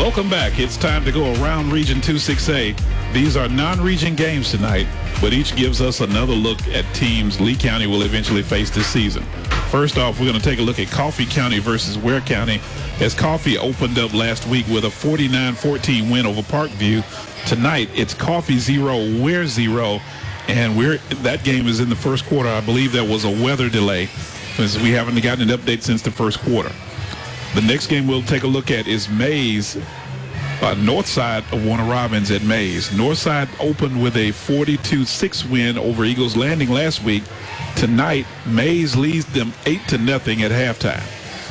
Welcome back. It's time to go around Region 26A. These are non-region games tonight, but each gives us another look at teams Lee County will eventually face this season. First off, we're going to take a look at Coffee County versus Ware County, as Coffee opened up last week with a 49-14 win over Parkview. Tonight, it's Coffee 0, Ware 0, and that game is in the first quarter. I believe there was a weather delay, because we haven't gotten an update since the first quarter. The next game we'll take a look at is Mays, north side of Warner Robins at Mays. Northside opened with a 42-6 win over Eagles Landing last week. Tonight, Mays leads them 8-0 at halftime.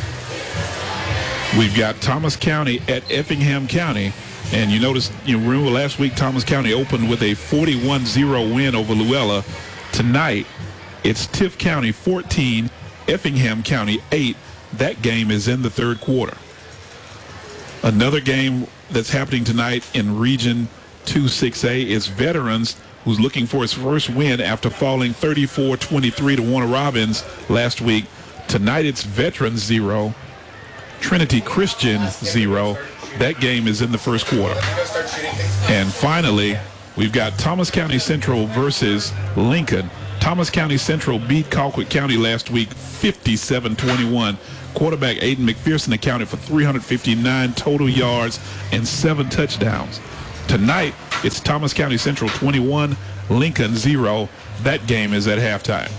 We've got Thomas County at Effingham County. And you remember last week Thomas County opened with a 41-0 win over Luella. Tonight, it's Tift County 14, Effingham County 8. That game is in the third quarter. Another game that's happening tonight in Region 26A is Veterans, who's looking for his first win after falling 34-23 to Warner Robins last week. Tonight it's Veterans 0, Trinity Christian 0. That game is in the first quarter. And finally, we've got Thomas County Central versus Lincoln. Thomas County Central beat Colquitt County last week 57-21. Quarterback Aiden McPherson accounted for 359 total yards and 7 touchdowns. Tonight, it's Thomas County Central 21, Lincoln 0. That game is at halftime.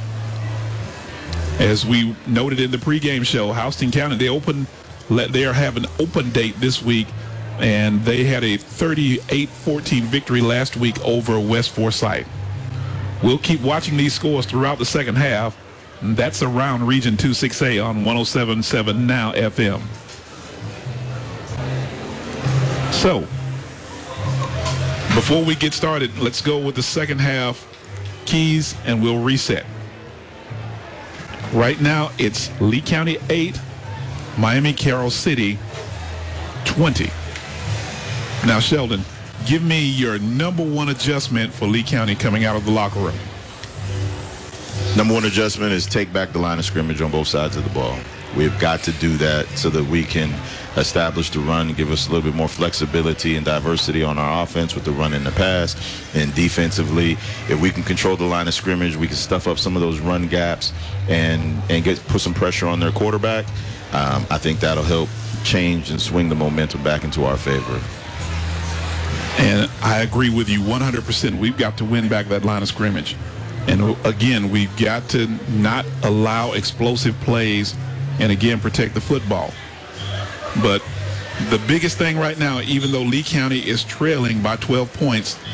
As we noted in the pregame show, Houston County, they are having an open date this week, and they had a 38-14 victory last week over West Forsyth. We'll keep watching these scores throughout the second half. That's around Region 26A on 107.7 Now FM. So, before we get started, let's go with the second half keys and we'll reset. Right now, it's Lee County 8, Miami Carroll City 20. Now, Sheldon, give me your number one adjustment for Lee County coming out of the locker room. Number one adjustment is take back the line of scrimmage on both sides of the ball. We've got to do that so that we can establish the run, give us a little bit more flexibility and diversity on our offense with the run and the pass. And defensively, if we can control the line of scrimmage, we can stuff up some of those run gaps and put some pressure on their quarterback. I think that'll help change and swing the momentum back into our favor. And I agree with you 100%. We've got to win back that line of scrimmage. And again, we've got to not allow explosive plays and, again, protect the football. But the biggest thing right now, even though Lee County is trailing by 12 points,